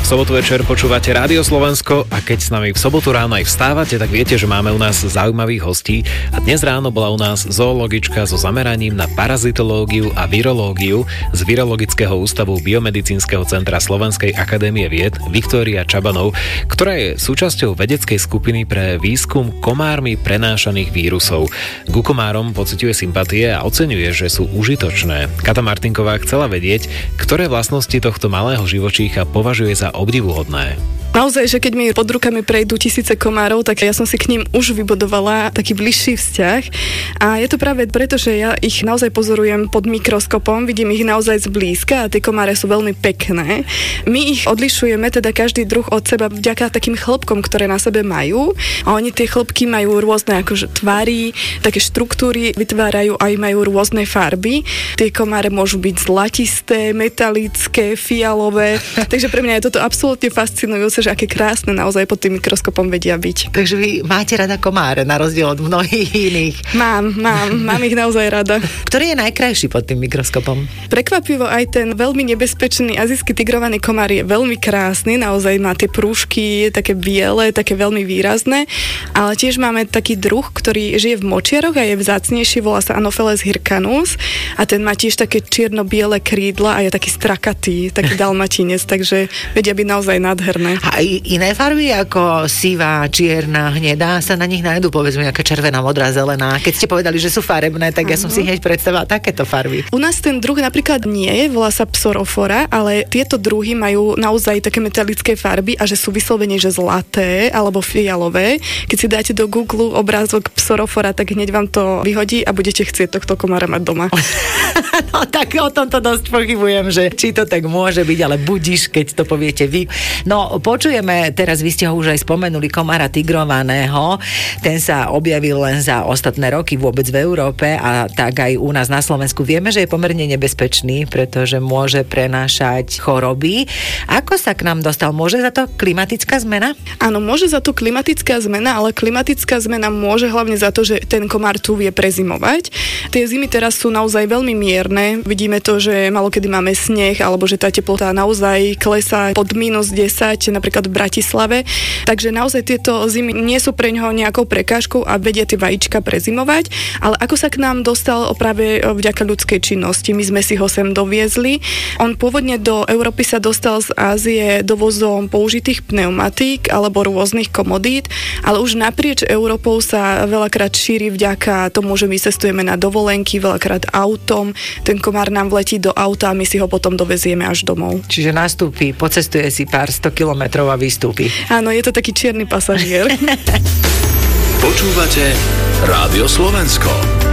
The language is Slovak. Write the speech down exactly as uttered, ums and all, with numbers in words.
sobotu večer počúvate Rádio Slovensko a keď s nami v sobotu ráno aj vstávate, tak viete, že máme u nás zaujímavých hostí a dnes ráno bola u nás zoologička so zameraním na parazitológiu a virológiu z Virologického ústavu Biomedicínskeho centra Slovenskej akadémie vied Viktória Čabanov, ktorá je súčasťou vedeckej skupiny pre výskum komármi prenášaných vírusov. Ku komárom pociťuje sympatie a oceňuje, že sú užitočné. Kata Martinková chcela vedieť, ktoré vlastnosti tohto malého živočícha považuje za obdivuhodné. Naozaj, že keď mi pod rukami prejdú tisíce komárov, tak ja som si k ním už vybudovala taký bližší vzťah. A je to práve preto, že ja ich naozaj pozorujem pod mikroskopom, vidím ich naozaj zblízka a tie komáre sú veľmi pekné. My ich odlišujeme, teda každý druh od seba vďaka takým chlopkom, ktoré na sebe majú. A oni tie chlopky majú rôzne akože tvary, také štruktúry vytvárajú aj majú rôzne farby. Tie komáre môžu byť zlatisté, metalické, fialové. Takže pre mňa je toto absolútne fascinujúce, že aké krásne naozaj pod tým mikroskopom vedia byť. Takže vy máte rada komáre, na rozdiel od mnohých iných. Mám, mám, mám ich naozaj rada. Ktorý je najkrajší pod tým mikroskopom? Prekvapivo aj ten veľmi nebezpečný azijský tigrovaný komár je veľmi krásny, naozaj má tie prúžky, také biele, také veľmi výrazné, ale tiež máme taký druh, ktorý žije v močiaroch a je vzácnejší, volá sa Anopheles hircanus a ten má tiež také čierno-biele krídla a je taký strakatý, taký dalmatinec, takže vedia byť naozaj nádherné. A iné farby ako sivá, čierna, hnedá sa na nich nájdú, povedzme nejaká červená, modrá, zelená. Keď ste povedali, že sú farebné, tak ja som si hneď predstavila takéto farby. U nás ten druh napríklad nie je, volá sa Psorophora, ale tieto druhy majú naozaj také metalické farby a že sú vyslovene že zlaté alebo fialové. Keď si dáte do Google obrázok Psorophora, tak hneď vám to vyhodí a budete chcieť tohto komára mať doma. No tak o tomto dosť pochybujem, že či to tak môže byť, ale budíš, keď to poviete vy. No počujeme, teraz vy ste ho už aj spomenuli, komára tigrovaného. Ten sa objavil len za ostatné roky vôbec v Európe a tak aj u nás na Slovensku. Vieme, že je pomerne nebezpečný, pretože môže prenášať choroby. Ako sa k nám dostal? Môže za to klimatická zmena? Áno, môže za to klimatická zmena, ale klimatická zmena môže hlavne za to, že ten komár tu vie prezimovať. Tie zimy teraz sú naozaj veľmi mierne. Vidíme to, že malokedy máme sneh, alebo že tá teplota naozaj klesá pod mínus desať, napríklad v Bratislave. Takže naozaj tieto zimy nie sú pre ňoho nejakou prekážkou a vedia tie vajíčka prezimovať. Ale ako sa k nám dostal práve vďaka ľudskej činnosti? My sme si ho sem doviezli. On pôvodne do Európy sa dostal z Ázie dovozom použitých pneumatík alebo rôznych komodít, ale už naprieč Európou sa veľakrát šíri vďaka tomu, že my cestujeme na dovolenky, veľakrát autom. Ten komár nám vletí do auta a my si ho potom dovezieme až domov. Čiže nastúpi, pocestuje si pár sto kilometrov a vystúpi. Áno, je to taký čierny pasažier. Počúvate Rádio Slovensko.